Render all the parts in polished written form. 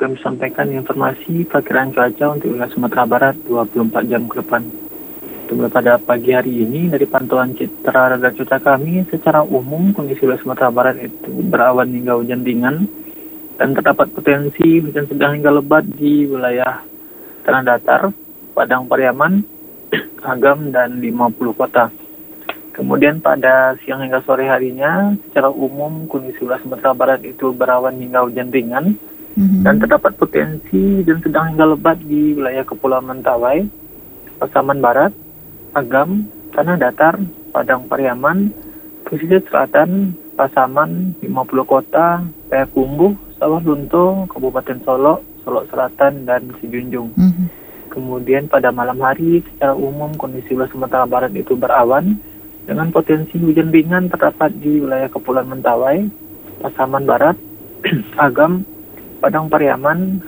kami sampaikan informasi perkiraan cuaca untuk wilayah Sumatera Barat 24 jam ke depan. Untuk pada pagi hari ini, dari pantauan citra radar cuaca kami, secara umum kondisi wilayah Sumatera Barat itu berawan hingga hujan ringan, dan terdapat potensi hujan sedang hingga lebat di wilayah Tanah Datar, Padang Pariaman, Agam, dan 50 kota. Kemudian pada siang hingga sore harinya, secara umum kondisi wilayah Sumatera Barat itu berawan hingga hujan ringan, dan terdapat potensi hujan sedang hingga lebat di wilayah Kepulauan Mentawai, Pasaman Barat, Agam, Tanah Datar, Padang Pariaman, pesisir selatan, Pasaman, 50 kota, Payakumbuh, Sawah Lunto, Kabupaten Solok, Solok Selatan, dan Sijunjung. Kemudian pada malam hari, secara umum kondisi wilayah Sumatera Barat itu berawan, dengan potensi hujan ringan terdapat di wilayah Kepulauan Mentawai, Pasaman Barat, Agam, Padang Pariaman,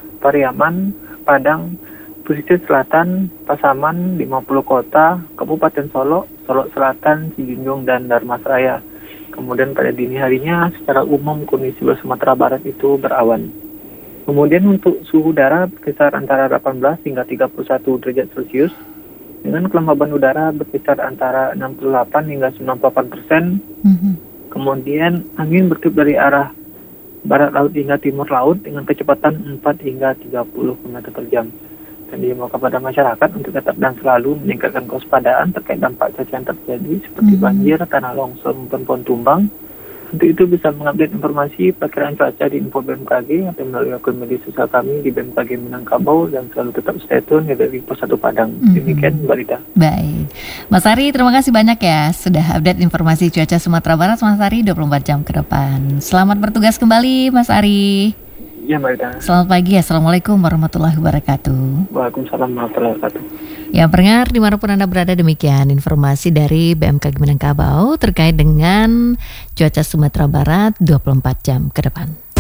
Padang, pesisir selatan, Pasaman, 50 kota, Kabupaten Solok, Solok Selatan, Sijunjung, dan Dharmasraya. Kemudian pada dini harinya, secara umum kondisi wilayah Sumatera Barat itu berawan. Kemudian untuk suhu udara berkisar antara 18 hingga 31 derajat Celcius, dengan kelembaban udara berkisar antara 68 hingga 98%. Kemudian angin bertiup dari arah barat laut hingga timur laut dengan kecepatan 4 hingga 30 km per jam. Dan dihimbau kepada masyarakat untuk tetap dan selalu meningkatkan kewaspadaan terkait dampak cuaca yang terjadi seperti banjir, tanah longsor, maupun pohon tumbang. Untuk itu bisa mengupdate informasi perkiraan cuaca di info BMKG atau melalui akun media sosial kami di BMKG Minangkabau, dan selalu tetap stay tune dari Pos 1 Padang. Demikian Mbak Rita. Baik, Mas Ari, terima kasih banyak ya sudah update informasi cuaca Sumatera Barat, Mas Ari, 24 jam ke depan. Selamat bertugas kembali, Mas Ari. Ya, Mbak Rita. Selamat pagi, Assalamualaikum warahmatullahi wabarakatuh. Waalaikumsalam warahmatullahi wabarakatuh. Ya, pendengar dimanapun Anda berada, demikian informasi dari BMKG Minangkabau terkait dengan cuaca Sumatera Barat 24 jam ke depan.